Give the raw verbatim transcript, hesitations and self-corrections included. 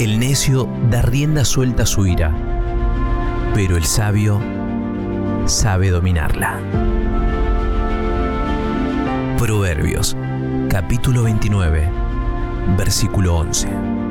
El necio da rienda suelta a su ira, pero el sabio sabe dominarla. Proverbios, capítulo veintinueve, versículo once.